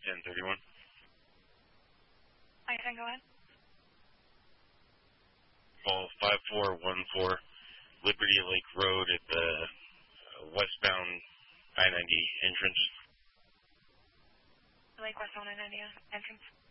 1031. I-10, go ahead. Call 5414 Liberty Lake Road at the westbound I-90 entrance. Lake westbound I-90 entrance.